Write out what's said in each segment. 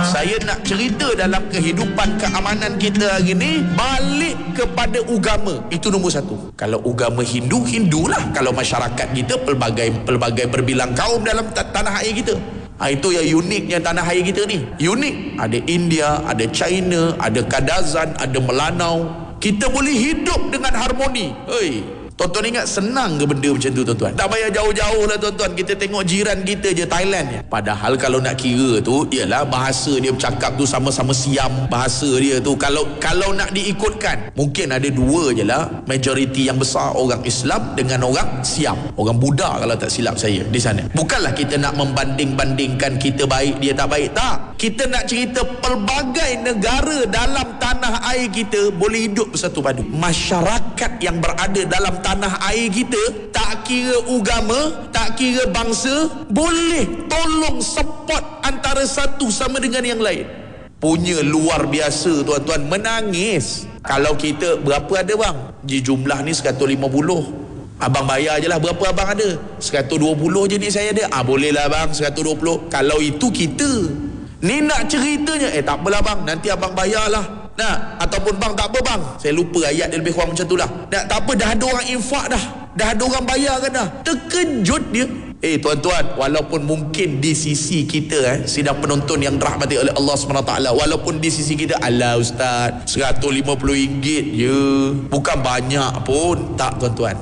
Saya nak cerita dalam kehidupan keamanan kita hari ni, balik kepada agama. Itu nombor satu. Kalau agama Hindu, Hindulah. Kalau masyarakat kita pelbagai berbilang kaum dalam tanah air kita. Itu yang uniknya tanah air kita ni. Unik. Ada India, ada China, ada Kadazan, ada Melanau. Kita boleh hidup dengan harmoni. Tuan-tuan ingat senang ke benda macam tu, tuan-tuan? Tak payah jauh-jauh lah, tuan-tuan. Kita tengok jiran kita je, Thailand je. Padahal kalau nak kira tu, ialah bahasa dia bercakap tu sama-sama Siam. Bahasa dia tu kalau nak diikutkan, mungkin ada dua je lah majoriti yang besar, orang Islam dengan orang Siam, orang Buddha kalau tak silap saya di sana. Bukanlah kita nak membanding-bandingkan kita baik dia tak baik, tak. Kita nak cerita pelbagai negara dalam tanah air kita boleh hidup bersatu padu. Masyarakat yang berada dalam tanah air kita, tak kira agama, tak kira bangsa, boleh tolong support antara satu sama dengan yang lain. Punya luar biasa, tuan-tuan. Menangis. Kalau kita, berapa ada bang? Di jumlah ni 150. Abang bayar je lah. Berapa abang ada? 120 je ni saya ada. Boleh lah bang, 120. Kalau itu kita ni nak ceritanya, tak apalah bang, nanti abang bayar lah. Nah, ataupun bang, tak apa bang, saya lupa ayat dia lebih kurang macam tu lah. Tak apa, dah ada orang infak dah. Dah ada orang bayar kan dah. Terkejut dia. Tuan-tuan, walaupun mungkin di sisi kita sidang penonton yang dirahmati oleh Allah SWT, walaupun di sisi kita, alah ustaz, RM150 je, bukan banyak pun. Tak, tuan-tuan.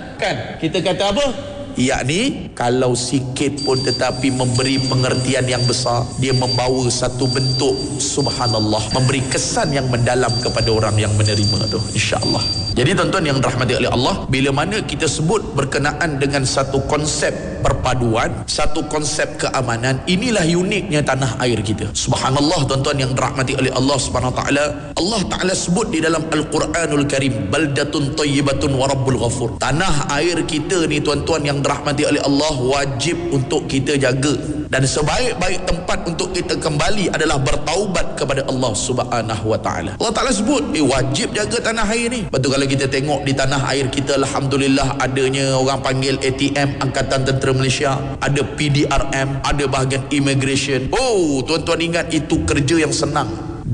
Kan kita kata apa? Yakni kalau sikit pun tetapi memberi pengertian yang besar, dia membawa satu bentuk subhanallah, memberi kesan yang mendalam kepada orang yang menerima tu, insya-Allah. Jadi tuan-tuan yang dirahmati oleh Allah, bila mana kita sebut berkenaan dengan satu konsep perpaduan, satu konsep keamanan, inilah uniknya tanah air kita. Subhanallah, tuan-tuan yang dirahmati oleh Allah Subhanahu wa taala, Allah Taala sebut di dalam Al-Quranul Karim, baldatun thayyibatun wa rabbul ghafur. Tanah air kita ni, tuan-tuan yang dirahmati oleh Allah, wajib untuk kita jaga, dan sebaik-baik tempat untuk kita kembali adalah bertaubat kepada Allah Subhanahu wa taala. Allah Taala sebut wajib jaga tanah air ni. Betul, kalau kita tengok di tanah air kita, alhamdulillah adanya orang panggil ATM, Angkatan Tentera Malaysia, ada PDRM, ada bahagian immigration. Tuan-tuan ingat itu kerja yang senang.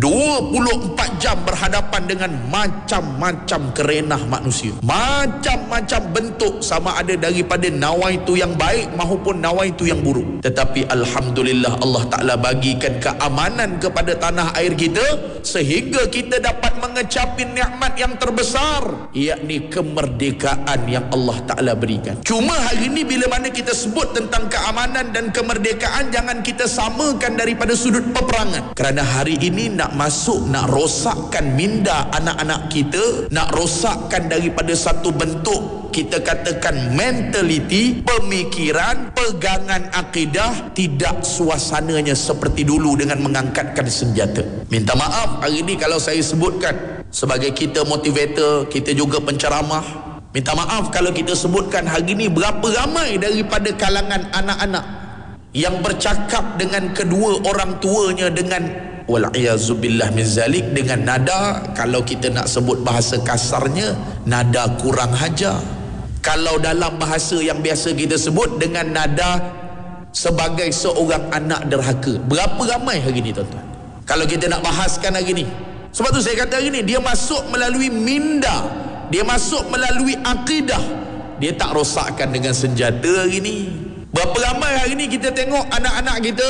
24 jam berhadapan dengan macam-macam kerenah manusia, macam-macam bentuk, sama ada daripada nawaitu yang baik maupun nawaitu yang buruk. Tetapi alhamdulillah, Allah Ta'ala bagikan keamanan kepada tanah air kita, sehingga kita dapat mengecapi nikmat yang terbesar, yakni kemerdekaan yang Allah Ta'ala berikan. Cuma hari ini bila mana kita sebut tentang keamanan dan kemerdekaan, jangan kita samakan daripada sudut peperangan. Kerana hari ini nak masuk, nak rosakkan minda anak-anak kita, nak rosakkan daripada satu bentuk, kita katakan mentaliti, pemikiran, pegangan akidah, tidak suasananya seperti dulu dengan mengangkatkan senjata. Minta maaf hari ini kalau saya sebutkan sebagai kita motivator, kita juga penceramah. Minta maaf kalau kita sebutkan hari ini berapa ramai daripada kalangan anak-anak yang bercakap dengan kedua orang tuanya dengan wal'iyazubillah min zalik, dengan nada, kalau kita nak sebut bahasa kasarnya, nada kurang hajar. Kalau dalam bahasa yang biasa kita sebut dengan nada sebagai seorang anak derhaka. Berapa ramai hari ni, tuan-tuan? Kalau kita nak bahaskan hari ni. Sebab tu saya kata hari ni, dia masuk melalui minda, dia masuk melalui akidah, dia tak rosakkan dengan senjata hari ni. Berapa ramai hari ni kita tengok anak-anak kita,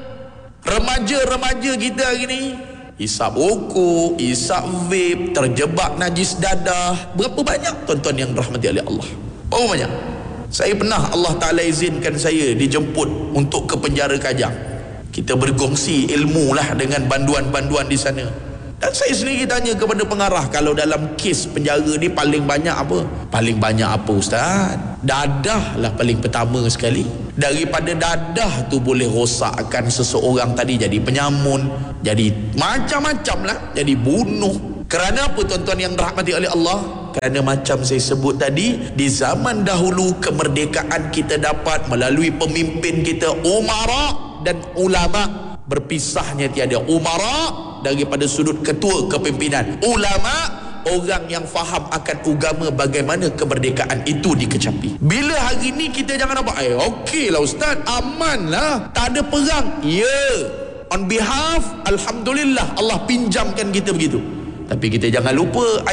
remaja-remaja kita hari ni, isap rokok, isap vape, terjebak najis dadah. Berapa banyak, tuan-tuan yang dirahmati oleh Allah? Berapa banyak? Saya pernah, Allah Ta'ala izinkan saya dijemput untuk ke penjara Kajang. Kita berkongsi ilmu lah dengan banduan-banduan di sana. Dan saya sendiri tanya kepada pengarah, kalau dalam kes penjara ni paling banyak apa? Paling banyak apa ustaz? Dadah lah paling pertama sekali. Daripada dadah tu boleh rosakkan seseorang tadi, jadi penyamun, jadi macam-macam lah, jadi bunuh. Kerana apa, tuan-tuan yang dirahmati oleh Allah? Kerana macam saya sebut tadi, di zaman dahulu kemerdekaan kita dapat melalui pemimpin kita umara dan ulama. Berpisahnya tiada, umara daripada sudut ketua kepimpinan, ulama orang yang faham akan agama, bagaimana kemerdekaan itu dikecapi. Bila hari ni kita jangan nampak okey lah ustaz, aman lah, tak ada perang. Ya, on behalf, alhamdulillah Allah pinjamkan kita begitu. Tapi kita jangan lupa